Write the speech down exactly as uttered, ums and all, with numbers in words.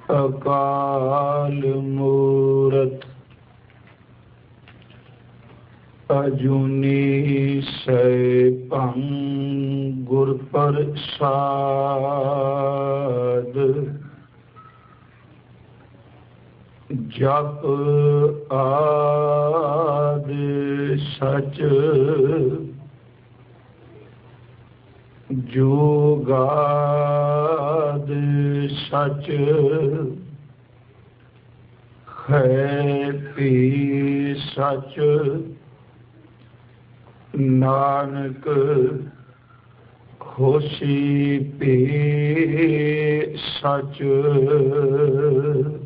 ਅਕਾਲ ਮੂਰਤ ਅਜੂਨੀ ਸੈਭੰ ਗੁਰ ਪ੍ਰਸਾਦ। ਜਪ ਆਦਿ ਸਚ ਜੁਗਾਦ ਸਚ ਹੈ ਭੀ ਸਚ ਨਾਨਕ ਹੋਸੀ ਭੀ ਸਚ।